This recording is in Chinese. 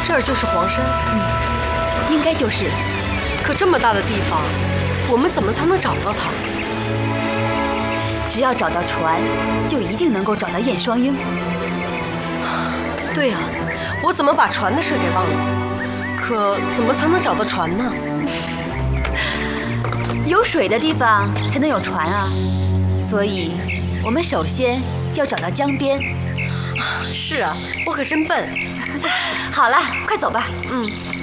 这儿就是黄山， 应该就是。 可这么大的地方，我们怎么才能找到它？ 只要找到船，就一定能够找到燕双鹰。 对呀，我怎么把船的事给忘了？可怎么才能找到船呢？ 有水的地方才能有船啊，所以我们首先要找到江边。 是啊，我可真笨。 好了，快走吧。